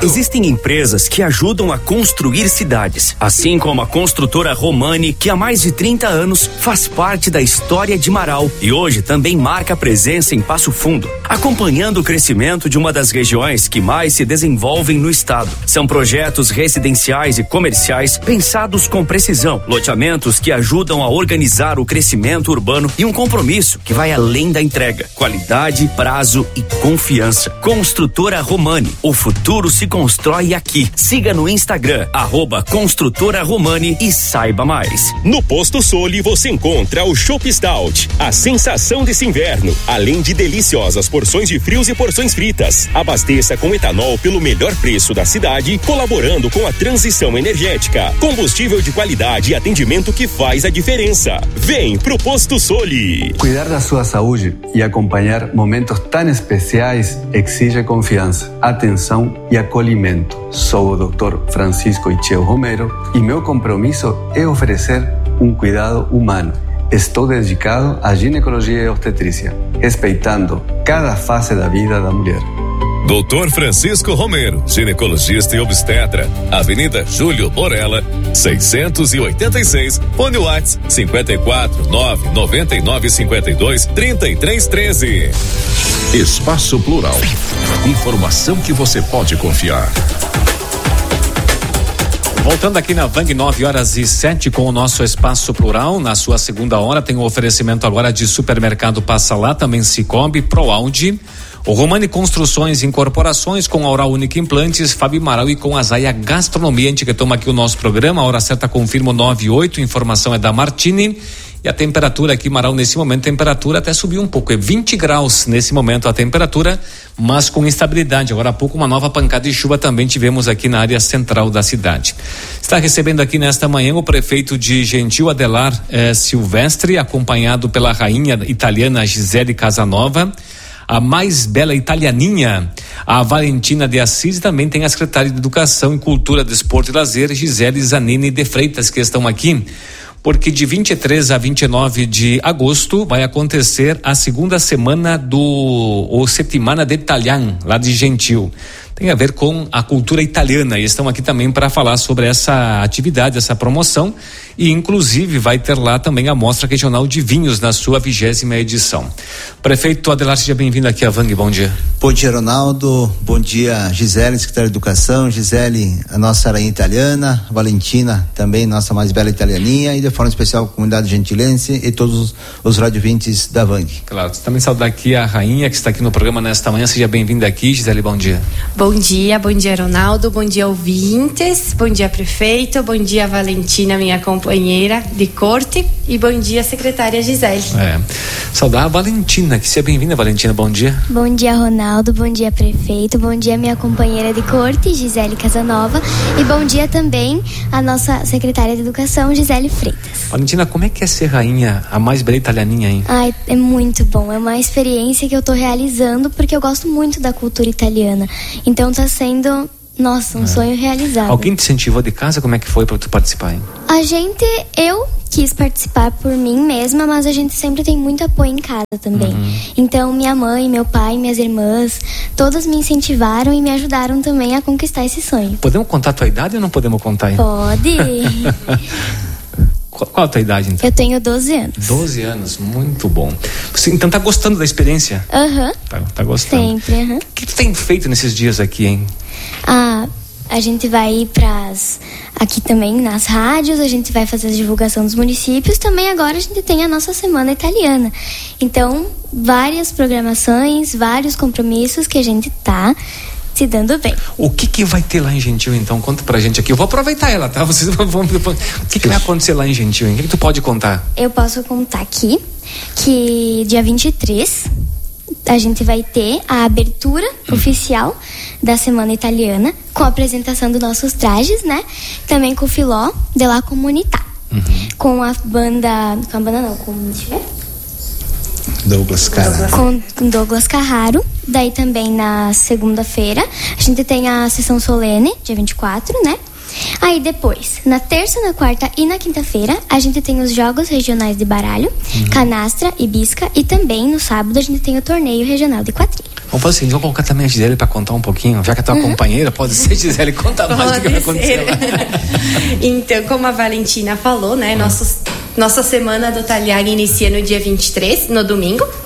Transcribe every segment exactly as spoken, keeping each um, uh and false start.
Existem empresas que ajudam a construir cidades, assim como a construtora Romani, que há mais de trinta anos faz parte da história de Marau e hoje também marca presença em Passo Fundo, acompanhando o crescimento de uma das regiões que mais se desenvolvem no estado. São projetos residenciais e comerciais pensados com precisão, loteamentos que ajudam a organizar o crescimento urbano e um compromisso que vai além da entrega, qualidade, prazo e confiança. Construtora Romani, o futuro se constrói aqui. Siga no Instagram, arroba Construtora Romani e saiba mais. No Posto Soli você encontra o Chopp Stout, a sensação desse inverno, além de deliciosas porções de frios e porções fritas. Abasteça com etanol pelo melhor preço da cidade, colaborando com a transição energética. Combustível de qualidade e atendimento que faz a diferença. Vem pro Posto Soli. Cuidar da sua saúde e acompanhar momentos tão especiais exige confiança, atenção e acolhimento. Sou o doutor Francisco Icheu Romero e meu compromisso é oferecer um cuidado humano. Estou dedicado à ginecologia e obstetrícia, respeitando cada fase da vida da mulher. doutor Francisco Romero, ginecologista e obstetra, Avenida Júlio Borella, seiscentos e oitenta e seis, fone WhatsApp cinquenta e quatro, nove noventa e nove cinquenta e dois, trinta e três treze. Espaço Plural. Informação que você pode confiar. Voltando aqui na Vang, nove horas e sete com o nosso Espaço Plural. Na sua segunda hora tem o um oferecimento agora de Supermercado Passa Lá, também Cicobi, ProAude, o Romani Construções e Incorporações, com a Oral Única Implantes, Fábio Marau e com a Zaia Gastronomia. A gente que toma aqui o nosso programa, a hora certa confirma nove e oito, informação é da Martini. E a temperatura aqui, Marau, nesse momento, a temperatura até subiu um pouco, é vinte graus nesse momento a temperatura, mas com instabilidade. Agora há pouco uma nova pancada de chuva também tivemos aqui na área central da cidade. Está recebendo aqui nesta manhã o prefeito de Gentil, Adelar eh, Silvestre, acompanhado pela rainha italiana Gisele Casanova, a mais bela italianinha, a Valentina de Assis, e também tem a secretária de Educação e Cultura, Desporto e Lazer, Gisele Zanini de Freitas, que estão aqui, porque de vinte e três a vinte e nove de agosto vai acontecer a segunda semana do, ou Settimana d'Italian, lá de Gentil. Tem a ver com a cultura italiana, e estão aqui também para falar sobre essa atividade, essa promoção, e inclusive vai ter lá também a Mostra Regional de Vinhos na sua vigésima edição. Prefeito Adelar, seja bem-vindo aqui à Vang, bom dia. Bom dia, Ronaldo, bom dia, Gisele, secretária de Educação, Gisele, a nossa rainha italiana, Valentina, também nossa mais bela italianinha, e de forma especial a comunidade gentilense e todos os, os radiovintes da Vang. Claro, também saudar aqui a rainha que está aqui no programa nesta manhã, seja bem-vinda aqui, Gisele, bom dia. Bom dia, bom dia, Ronaldo, bom dia, ouvintes, bom dia, prefeito, bom dia, Valentina, minha companheira de corte, e bom dia, secretária Gisele. É, saudar a Valentina, que seja bem-vinda, Valentina, bom dia. Bom dia, Ronaldo, bom dia, prefeito, bom dia, minha companheira de corte, Gisele Casanova, e bom dia também a nossa secretária de Educação, Gisele Freitas. Valentina, como é que é ser rainha, a mais bela italianinha, hein? Ai, é muito bom, é uma experiência que eu tô realizando, porque eu gosto muito da cultura italiana, então tá sendo, nossa, um é. sonho realizado. Alguém te incentivou de casa? Como é que foi para tu participar, hein? A gente, eu quis participar por mim mesma, mas a gente sempre tem muito apoio em casa também. Uhum. Então minha mãe, meu pai, minhas irmãs, todas me incentivaram e me ajudaram também a conquistar esse sonho. Podemos contar a tua idade ou não podemos contar, hein? Pode. Qual, qual a tua idade, então? Eu tenho doze anos. doze anos, muito bom. Você, então tá gostando da experiência? Aham. Uhum. Tá, tá gostando. Sempre, aham. Uhum. O que tu tem feito nesses dias aqui, hein? Ah, a gente vai ir pras, aqui também nas rádios, a gente vai fazer a divulgação dos municípios, também agora a gente tem a nossa Semana Italiana. Então, várias programações, vários compromissos que a gente tá se dando bem. O que que vai ter lá em Gentil, então? Conta pra gente aqui. Eu vou aproveitar ela, tá? Vocês vão... O que que vai acontecer lá em Gentil, hein? O que que tu pode contar? Eu posso contar aqui que dia vinte e três a gente vai ter a abertura hum. oficial da Semana Italiana, com a apresentação dos nossos trajes, né? Também com o Filó de la Comunità. Uhum. Com a banda... Com a banda não, com... Deixa eu ver. Douglas Carraro. Com, com Douglas Carraro. Daí também na segunda-feira a gente tem a sessão solene, dia vinte e quatro, né? Aí depois, na terça, na quarta e na quinta-feira, a gente tem os jogos regionais de baralho, uhum. canastra e bisca, e também no sábado a gente tem o torneio regional de quadrilha. Vamos fazer assim, vou colocar também a Gisele para contar um pouquinho, já que é tua companheira, pode ser, Gisele, conta mais do que vai acontecer lá. Então, como a Valentina falou, né, nossos, nossa semana do Talhang inicia no dia vinte e três, no domingo, uh,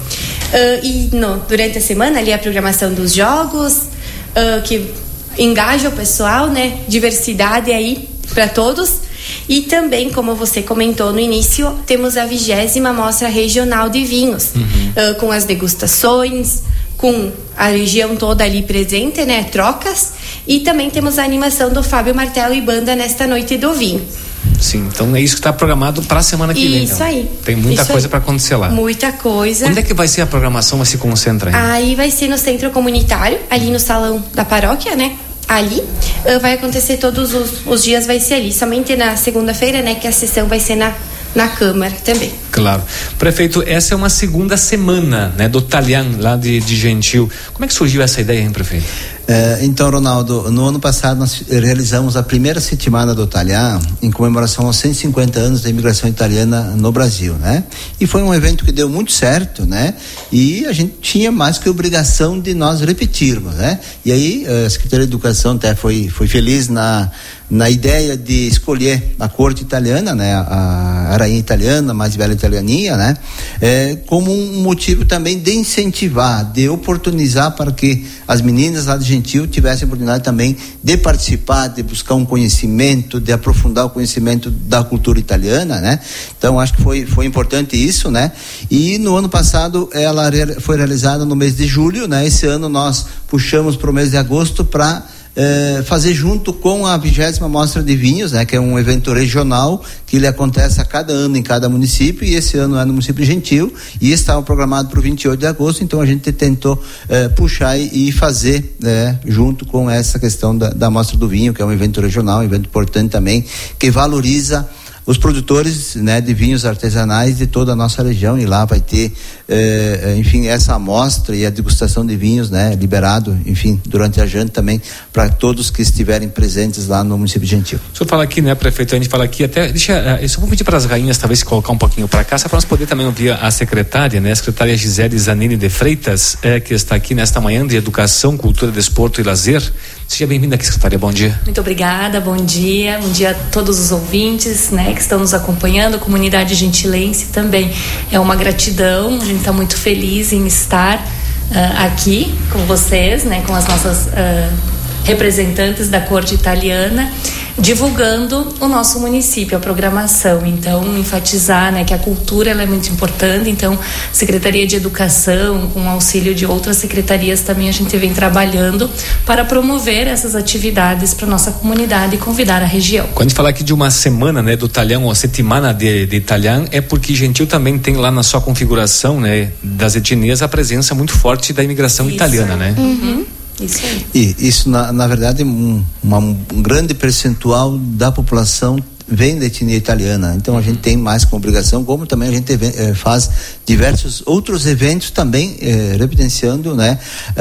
e no, durante a semana ali a programação dos jogos, uh, que engaja o pessoal, né, diversidade aí para todos. E também, como você comentou no início, temos a vigésima Mostra Regional de Vinhos, uhum. uh, com as degustações, com a região toda ali presente, né? Trocas. E também temos a animação do Fábio Martelo e Banda nesta noite do vinho. Sim, então é isso que está programado para a semana que vem. Isso então. aí. Tem muita isso coisa para acontecer lá. Muita coisa. Onde é que vai ser a programação? Vai se concentra aí? Aí vai ser no centro comunitário, ali no salão da paróquia, né? Ali uh, vai acontecer todos os, os dias, vai ser ali. Somente na segunda-feira, né? Que a sessão vai ser na, na Câmara também. Claro. Prefeito, essa é uma segunda semana, né? Do Talhang, lá de, de Gentil. Como é que surgiu essa ideia, hein, prefeito? É, então, Ronaldo, no ano passado nós realizamos a primeira semana do Talhang em comemoração aos cento e cinquenta anos da imigração italiana no Brasil, né? E foi um evento que deu muito certo, né? E a gente tinha mais que obrigação de nós repetirmos, né? E aí a Secretaria de Educação até foi, foi feliz na, na ideia de escolher a corte italiana, né? A, a rainha italiana, a mais velha italianinha, né? É, como um motivo também de incentivar, de oportunizar para que as meninas lá de Gentil tivessem a oportunidade também de participar, de buscar um conhecimento, de aprofundar o conhecimento da cultura italiana, né? Então acho que foi, foi importante isso, né? E no ano passado ela foi realizada no mês de julho, né? Esse ano nós puxamos para o mês de agosto para É, fazer junto com a vigésima Mostra de Vinhos, né, que é um evento regional que ele acontece a cada ano em cada município, e esse ano é no município de Gentil e estava programado para o vinte e oito de agosto, então a gente tentou é, puxar e, e fazer é, junto com essa questão da, da Mostra do Vinho, que é um evento regional, um evento importante também, que valoriza os produtores, né, de vinhos artesanais de toda a nossa região, e lá vai ter, eh, enfim, essa amostra e a degustação de vinhos, né, liberado, enfim, durante a janta também para todos que estiverem presentes lá no município de Gentil. O senhor fala aqui, né, prefeito, a gente fala aqui até, deixa, eu só vou pedir para as rainhas talvez colocar um pouquinho para cá, só para nós poder também ouvir a secretária, né, a secretária Gisele Zanini de Freitas, é, que está aqui nesta manhã de Educação, Cultura, Desporto e Lazer. Seja bem-vinda aqui, secretária, bom dia. Muito obrigada, bom dia, bom dia a todos os ouvintes, né, que estão nos acompanhando, a comunidade gentilense também. É uma gratidão, a gente está muito feliz em estar uh, aqui com vocês, né, com as nossas uh, representantes da corte italiana, divulgando o nosso município, a programação. Então, enfatizar, né, que a cultura ela é muito importante. Então, Secretaria de Educação, com auxílio de outras secretarias também, a gente vem trabalhando para promover essas atividades para nossa comunidade e convidar a região. Quando a gente fala aqui de uma semana, né, do Talhang, ou settimana de, de Talhang, é porque Gentil também tem lá na sua configuração, né, das etnias, a presença muito forte da imigração Isso. italiana, né? Uhum. Isso aí. E isso, na, na verdade, um, uma, um grande percentual da população vem da etnia italiana. Então a gente tem mais como obrigação, como também a gente eh, faz diversos outros eventos também eh, referenciando, né,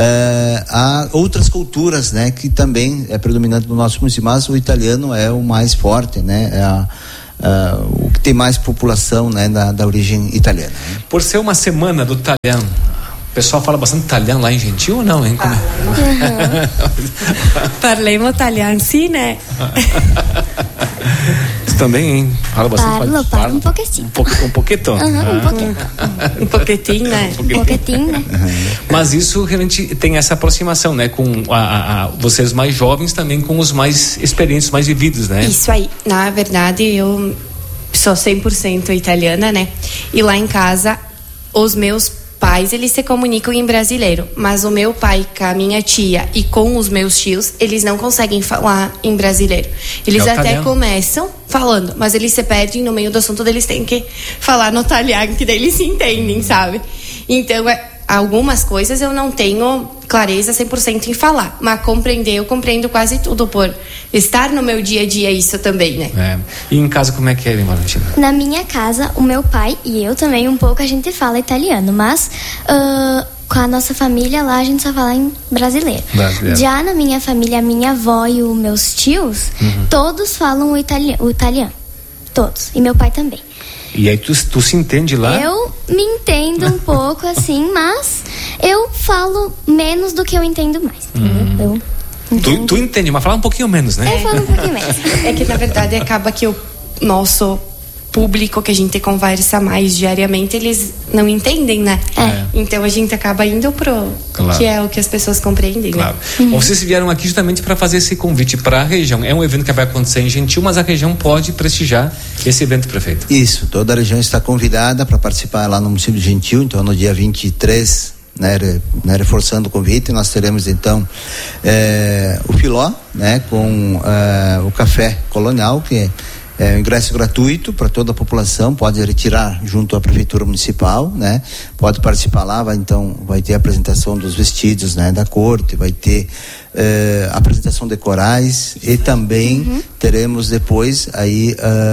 eh, a outras culturas, né, que também é predominante no nosso município, mas o italiano é o mais forte, né, é a Uh, o que tem mais população, né, da, da origem italiana. Por ser uma semana do Talhang, o pessoal fala bastante italiano lá em Gentil ou não, hein? Como... Uhum. Parlemo italiano, sim, né? Você também, hein? Fala bastante. Parlo, fala, parlo um pouquinho. Um, po- um pouquinho? Uhum, um pouquinho. Um pouquinho, né? Um pouquinho, né? Mas isso realmente tem essa aproximação, né? Com a, a, a, vocês mais jovens também com os mais experientes, mais vividos, né? Isso aí. Na verdade, eu sou cem por cento italiana, né? E lá em casa, os meus pais, eles se comunicam em brasileiro, mas o meu pai com a minha tia e com os meus tios, eles não conseguem falar em brasileiro. Eles é até italiano. Começam falando, mas eles se perdem no meio do assunto, eles têm que falar no italiano, que daí eles se entendem, sabe? Então, é, algumas coisas eu não tenho clareza cem por cento em falar, mas compreender, eu compreendo quase tudo por estar no meu dia a dia isso também, né? É. E em casa como é que é, Valentina? Na minha casa, o meu pai e eu também um pouco a gente fala italiano, mas uh, com a nossa família lá a gente só fala em brasileiro. brasileiro. Já na minha família, a minha avó e os meus tios, uhum. todos falam o, itali- o italiano, todos, e meu pai também. E aí tu, tu se entende lá? Eu me entendo um pouco assim, mas Eu falo menos do que eu entendo mais. Hum. Eu tu, tu entende, mas fala um pouquinho menos, né? Eu falo um pouquinho menos. É que na verdade acaba que o nosso público que a gente conversa mais diariamente, eles não entendem, né? É. Então a gente acaba indo pro Claro. que é o que as pessoas compreendem, Claro. né? Bom, vocês vieram aqui justamente para fazer esse convite para a região. É um evento que vai acontecer em Gentil, mas a região pode prestigiar esse evento, prefeito. Isso, toda a região está convidada para participar lá no município de Gentil, então no dia vinte e três, né, re, né, reforçando o convite, nós teremos então é, o filó, né, com é, o café colonial, que é É um ingresso gratuito para toda a população, pode retirar junto à prefeitura municipal, né? Pode participar lá, vai, então vai ter a apresentação dos vestidos, né, da corte, vai ter eh, a apresentação de corais e também uhum. teremos depois aí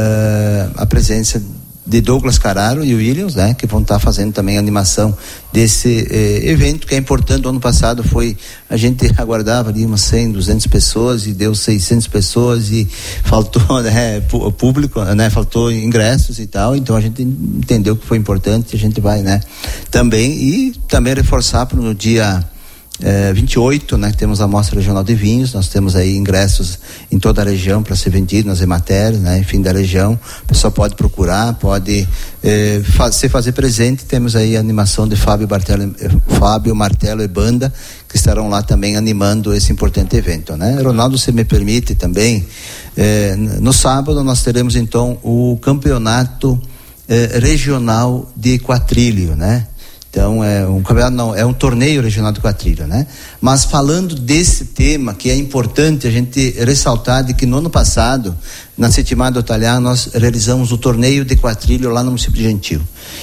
uh, a presença de Douglas Carraro e Williams, né, que vão estar fazendo também a animação desse eh, evento, que é importante. O ano passado foi, a gente aguardava ali umas cem, duzentas pessoas e deu seiscentas pessoas e faltou, né, público, né, faltou ingressos e tal, então a gente entendeu que foi importante, a gente vai, né, também, e também reforçar para no dia É, vinte e oito, né, temos a Mostra Regional de Vinhos, nós temos aí ingressos em toda a região para ser vendido nas ematérias, né, enfim, da região. O pessoal pode procurar, pode é, faz, se fazer presente. Temos aí a animação de Fábio Martelo, Fábio Martelo e Banda, que estarão lá também animando esse importante evento, né. Ronaldo, se me permite também, é, no sábado nós teremos então o campeonato é, regional de quadrilho, né. Então é um campeonato, não, é um torneio regional de quadrilha, né? Mas falando desse tema, que é importante a gente ressaltar, de que no ano passado, na Sétima do Talhar, nós realizamos o torneio de quadrilha lá no município de Gentil.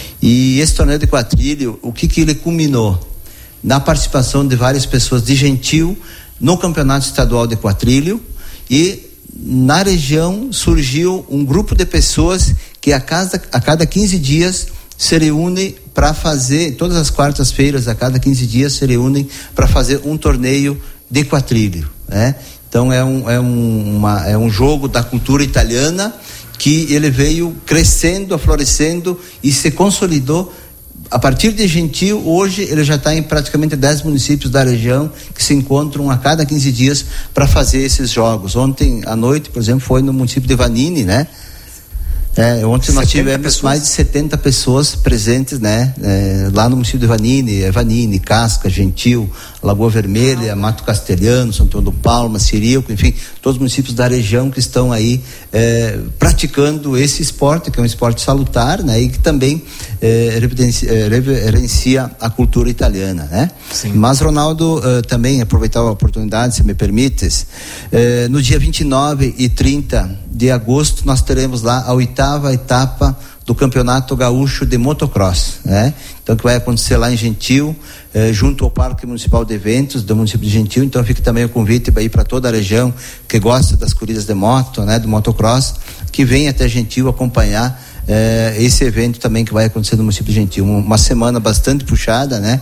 E esse torneio de quadrilha, o que que ele culminou? Na participação de várias pessoas de Gentil no campeonato estadual de quadrilha, e na região surgiu um grupo de pessoas que a cada, a cada quinze dias se reúnem para fazer, todas as quartas-feiras, a cada quinze dias, se reúnem para fazer um torneio de quadrilha, né? Então é um, é, um, uma, é um jogo da cultura italiana que ele veio crescendo, florescendo e se consolidou. A partir de Gentil, hoje ele já está em praticamente dez municípios da região que se encontram a cada quinze dias para fazer esses jogos. Ontem à noite, por exemplo, foi no município de Vanini, né? É, ontem nós tivemos pessoas. mais de setenta pessoas presentes, né? É, lá no município de Vanini, Vanini, Casca, Gentil, Lagoa Vermelha, Mato Castelhano, São Antônio do Palma, Ciríaco, enfim, todos os municípios da região que estão aí é, praticando esse esporte, que é um esporte salutar, né? E que também é, reverencia a cultura italiana, né? Sim. Mas, Ronaldo, uh, também aproveitar a oportunidade, se me permites, uh, no dia vinte e nove e trinta de agosto nós teremos lá a oitava etapa do Campeonato Gaúcho de Motocross, né? Então, que vai acontecer lá em Gentil, eh, junto ao Parque Municipal de Eventos do município de Gentil. Então fica também o convite para ir para toda a região que gosta das corridas de moto, né, do motocross, que vem até Gentil acompanhar eh, esse evento também que vai acontecer no município de Gentil. Uma semana bastante puxada, né?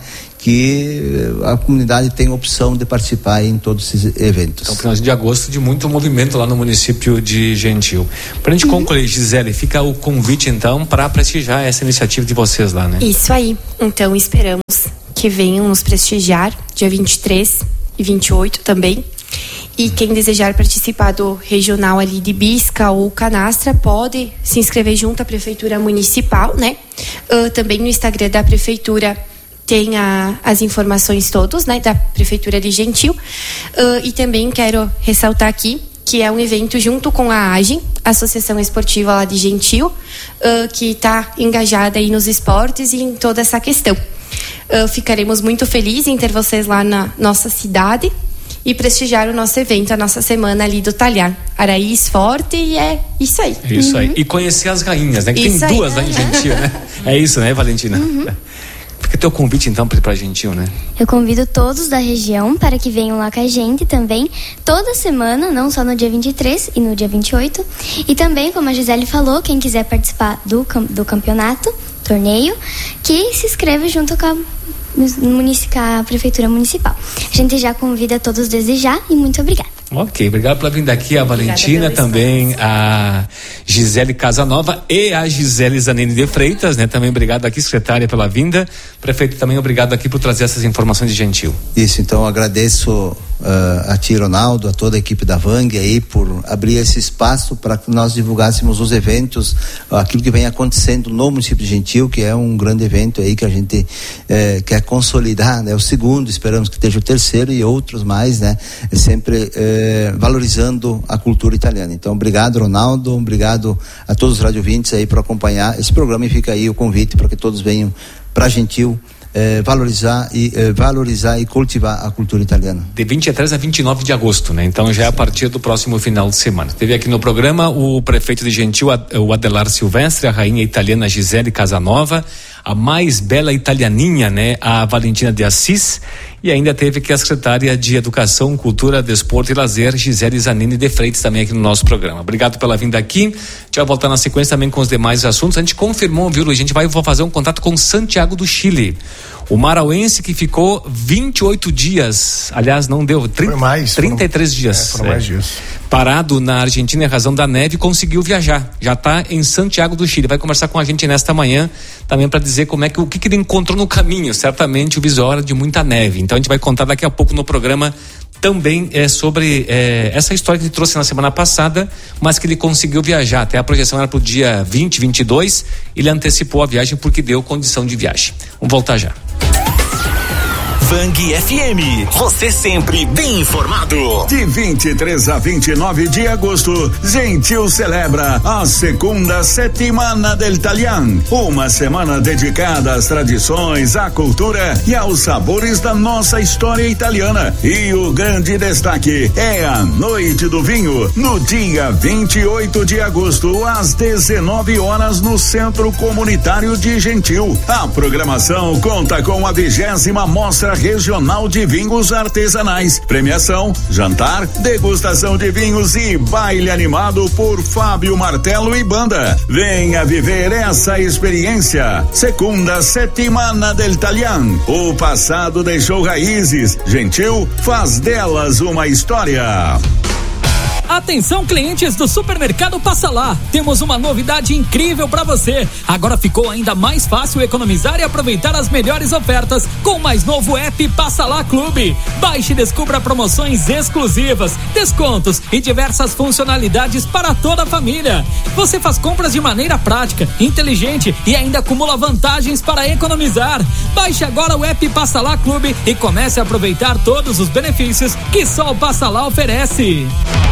Que a comunidade tem a opção de participar em todos esses eventos. Então, final de agosto, de muito movimento lá no município de Gentil. Para a gente uhum. concluir, Gisele, fica o convite então para prestigiar essa iniciativa de vocês lá, né? Isso aí. Então esperamos que venham nos prestigiar dia vinte e três e vinte e oito também. E quem desejar participar do regional ali de Bisca ou Canastra pode se inscrever junto à Prefeitura Municipal, né? Uh, também no Instagram da Prefeitura tem a, as informações todas, né, da Prefeitura de Gentil. Uh, e também quero ressaltar aqui que é um evento junto com a AGEM, Associação Esportiva lá de Gentil, uh, que está engajada aí nos esportes e em toda essa questão. Uh, ficaremos muito felizes em ter vocês lá na nossa cidade e prestigiar o nosso evento, a nossa semana ali do Talhar. Araís Forte, e é isso aí. É isso uhum. aí. E conhecer as rainhas, né? Que isso tem aí, duas lá em Gentil, né? É isso, né, Valentina? Uhum. Fica teu convite então para Gentil, né? Eu convido todos da região para que venham lá com a gente também, toda semana, não só no dia vinte e três e no dia vinte e oito. E também, como a Gisele falou, quem quiser participar do, do campeonato, torneio, que se inscreve junto com a, com a Prefeitura Municipal. A gente já convida todos desde já e muito obrigada. Ok, obrigado pela vinda aqui, a Valentina, também a Gisele Casanova e a Gisele Zanini de Freitas, né? Também obrigado aqui, secretária, pela vinda. Prefeito, também obrigado aqui por trazer essas informações de gentil. Isso, então agradeço uh, a ti, Ronaldo, a toda a equipe da Vang aí por abrir esse espaço para que nós divulgássemos os eventos, uh, aquilo que vem acontecendo no município de Gentil, que é um grande evento aí que a gente uh, quer consolidar, né? O segundo, esperamos que esteja o terceiro e outros mais, né? É sempre uh, valorizando a cultura italiana. Então, obrigado, Ronaldo, obrigado a todos os radiovintes aí por acompanhar esse programa, e fica aí o convite para que todos venham para Gentil eh, valorizar e eh, valorizar e cultivar a cultura italiana. De vinte e três a vinte e nove de agosto, né? Então já é a partir do próximo final de semana. Teve aqui no programa o prefeito de Gentil, o Adelar Silvestre, a rainha italiana Gisele Casanova, a mais bela italianinha, né? A Valentina de Assis, e ainda teve aqui a secretária de Educação, Cultura, Desporto e Lazer, Gisele Zanini de Freitas, também aqui no nosso programa. Obrigado pela vinda aqui. A gente vai voltar na sequência também com os demais assuntos. A gente confirmou, viu, Luiz? A gente vai fazer um contato com Santiago do Chile. O marauense que ficou vinte e oito dias, aliás, não deu, trinta, mais, trinta e três foram, dias. É, foram mais dias. Parado na Argentina em razão da neve, conseguiu viajar. Já está em Santiago do Chile. Vai conversar com a gente nesta manhã também para dizer como é que o que, que ele encontrou no caminho. Certamente o visual era de muita neve. Então a gente vai contar daqui a pouco no programa também é sobre é, essa história que ele trouxe na semana passada, mas que ele conseguiu viajar. Até a projeção era para o dia vinte, vinte e dois. Ele antecipou a viagem porque deu condição de viagem. Vamos voltar já. Vang F M, você sempre bem informado. De vinte e três a vinte e nove de agosto, Gentil celebra a segunda Settimana del Italian, uma semana dedicada às tradições, à cultura e aos sabores da nossa história italiana. E o grande destaque é a Noite do Vinho, no dia vinte e oito de agosto, às dezenove horas, no Centro Comunitário de Gentil. A programação conta com a vigésima Mostra Regional de Vinhos Artesanais, premiação, jantar, degustação de vinhos e baile animado por Fábio Martelo e banda. Venha viver essa experiência. Segunda Settimana del Italian. O passado deixou raízes. Gentil faz delas uma história. Atenção, clientes do Supermercado Passa Lá, temos uma novidade incrível para você. Agora ficou ainda mais fácil economizar e aproveitar as melhores ofertas com o mais novo app Passa Lá Clube. Baixe e descubra promoções exclusivas, descontos e diversas funcionalidades para toda a família. Você faz compras de maneira prática, inteligente e ainda acumula vantagens para economizar. Baixe agora o app Passa Lá Clube e comece a aproveitar todos os benefícios que só o Passa Lá oferece.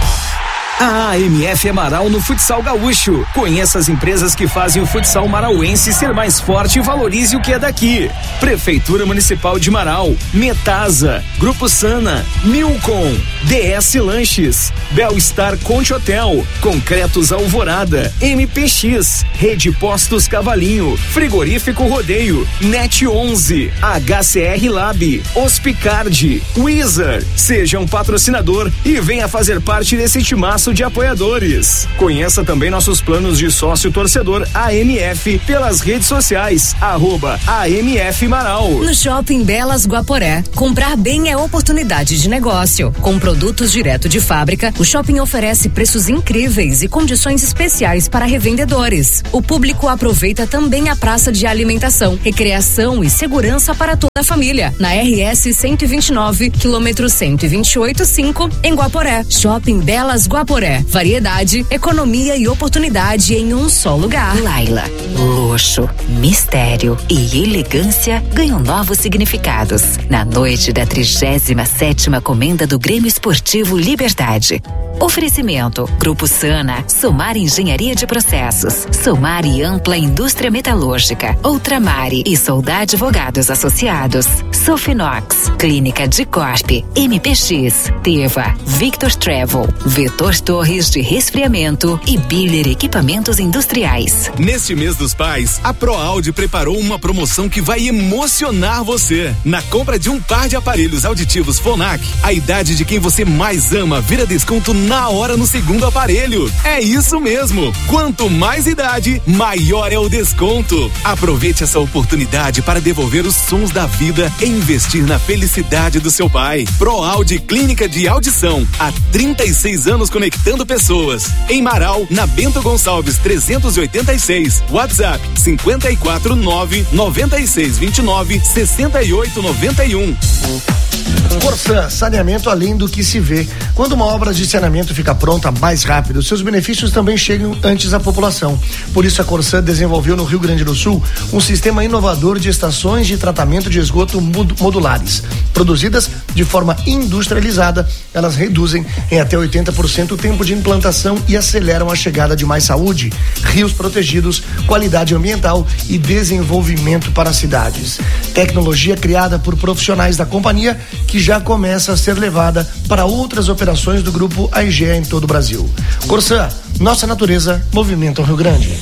A A M F Amaral no futsal gaúcho. Conheça as empresas que fazem o futsal marauense ser mais forte e valorize o que é daqui. Prefeitura Municipal de Marau, Metasa, Grupo Sana, Milcom, D S Lanches, Belstar Conte Hotel, Concretos Alvorada, M P X, Rede Postos Cavalinho, Frigorífico Rodeio, Net onze, H C R Lab, Hospicard, Wizard. Seja um patrocinador e venha fazer parte desse timaço de apoiadores. Conheça também nossos planos de sócio torcedor A M F pelas redes sociais, arroba A M F Marau. No Shopping Belas Guaporé, comprar bem é oportunidade de negócio. Com produtos direto de fábrica, o shopping oferece preços incríveis e condições especiais para revendedores. O público aproveita também a praça de alimentação, recreação e segurança para toda a família. Na R S cento e vinte e nove, quilômetro cento e vinte e oito, cinco, em Guaporé. Shopping Belas Guaporé. Variedade, economia e oportunidade em um só lugar. Laila, luxo, mistério e elegância ganham novos significados na noite da trigésima sétima Comenda do Grêmio Esportivo Liberdade. Oferecimento: Grupo Sana, Somar Engenharia de Processos, Somar e Ampla Indústria Metalúrgica, Ultramare e Soldar Advogados Associados, Sofinox, Clínica de Corp, M P X, Teva, Victor Travel, Vetor Torres de Resfriamento e Biller Equipamentos Industriais. Neste mês dos pais, a ProAudio preparou uma promoção que vai emocionar você. Na compra de um par de aparelhos auditivos Phonak, a idade de quem você mais ama vira desconto na hora no segundo aparelho. É isso mesmo. Quanto mais idade, maior é o desconto. Aproveite essa oportunidade para devolver os sons da vida e investir na felicidade do seu pai. ProAudio Clínica de Audição. Há trinta e seis anos conectando pessoas. Em Marau, na Bento Gonçalves trezentos e oitenta e seis. WhatsApp cinquenta e quatro nove noventa e seis vinte e nove sessenta e oito noventa e um. Corsã, saneamento além do que se vê. Quando uma obra de saneamento fica pronta mais rápido, seus benefícios também chegam antes à população. Por isso a Corsã desenvolveu no Rio Grande do Sul um sistema inovador de estações de tratamento de esgoto modulares. Produzidas de forma industrializada, elas reduzem em até oitenta por cento o tempo de implantação e aceleram a chegada de mais saúde, rios protegidos, qualidade ambiental e desenvolvimento para as cidades. Tecnologia criada por profissionais da companhia que já começa a ser levada para outras operações do grupo A I G E em todo o Brasil. Corsã, nossa natureza, movimento Rio Grande.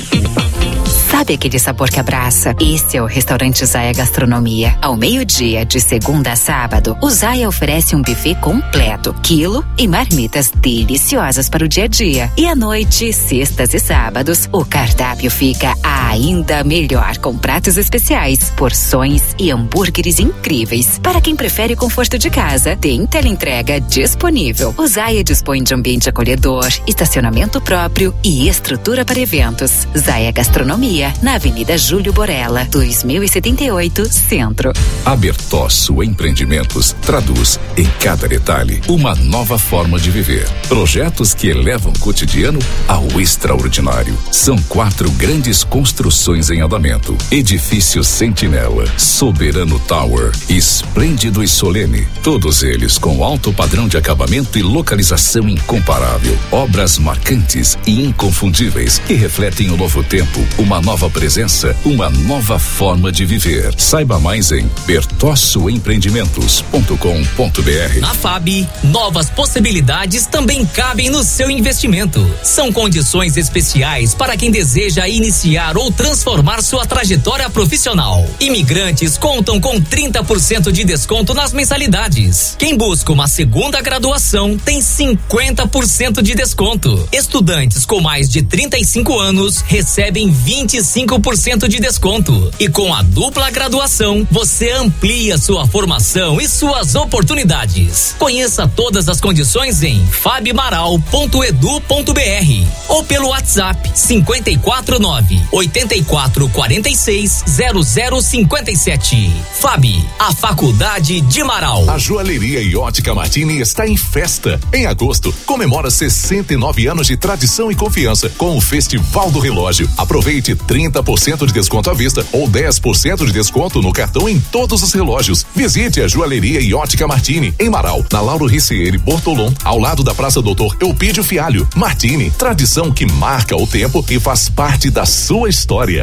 Sabe aquele sabor que abraça? Esse é o restaurante Zaya Gastronomia. Ao meio-dia, de segunda a sábado, o Zaya oferece um buffet completo, quilo e marmitas deliciosas para o dia a dia. E à noite, sextas e sábados, o cardápio fica ainda melhor, com pratos especiais, porções e hambúrgueres incríveis. Para quem prefere conforto de casa, tem teleentrega disponível. O Zaya dispõe de ambiente acolhedor, estacionamento próprio e estrutura para eventos. Zaya Gastronomia, na Avenida Júlio Borella, dois mil e setenta e oito, Centro. A Bertosso Empreendimentos traduz em cada detalhe uma nova forma de viver. Projetos que elevam o cotidiano ao extraordinário. São quatro grandes construções em andamento: Edifício Sentinela, Soberano Tower, Esplêndido e Solene. Todos eles com alto padrão de acabamento e localização incomparável. Obras marcantes e inconfundíveis que refletem o novo tempo, uma nova presença, uma nova forma de viver. Saiba mais em bertosso empreendimentos ponto com ponto b r. Na F A B, novas possibilidades também cabem no seu investimento. São condições especiais para quem deseja iniciar ou transformar sua trajetória profissional. Imigrantes contam com trinta por cento de desconto nas mensalidades. Quem busca uma segunda graduação tem cinquenta por cento de desconto. Estudantes com mais de trinta e cinco anos recebem vinte e cinco por cento de desconto. E com a dupla graduação, você amplia sua formação e suas oportunidades. Conheça todas as condições em fabmaral ponto edu ponto b r ou pelo WhatsApp cinquenta e quatro nove, oitenta e quatro, quarenta e seis, zero zero cinquenta e sete. F A B, a Faculdade de Marau. A Joalheria e Ótica Martini está em festa. Em agosto, comemora sessenta e nove anos de tradição e confiança com o Festival do Relógio. Aproveite trinta por cento de desconto à vista ou dez por cento de desconto no cartão em todos os relógios. Visite a Joalheria e Ótica Martini, em Marau, na Lauro Ricieri Bortolom, ao lado da Praça Doutor Eupídio Fialho. Martini, tradição que marca o tempo e faz parte da sua história.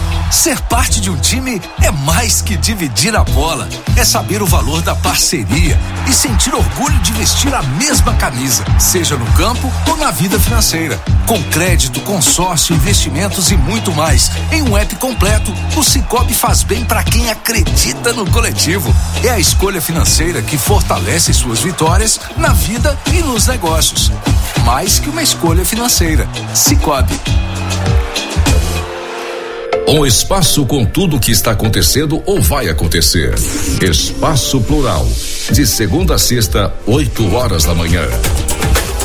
Ser parte de um time é mais que dividir a bola. É saber o valor da parceria e sentir orgulho de vestir a mesma camisa, seja no campo ou na vida financeira. Com crédito, consórcio, investimentos e muito mais. Em um app completo, o Sicoob faz bem para quem acredita no coletivo. É a escolha financeira que fortalece suas vitórias na vida e nos negócios. Mais que uma escolha financeira. Sicoob. Um espaço com tudo o que está acontecendo ou vai acontecer. Espaço Plural. De segunda a sexta, oito horas da manhã.